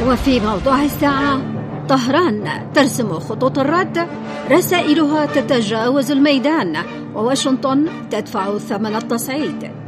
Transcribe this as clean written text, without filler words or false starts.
وفي موضوع الساعة، طهران ترسم خطوط الرد، رسائلها تتجاوز الميدان، وواشنطن تدفع ثمن التصعيد.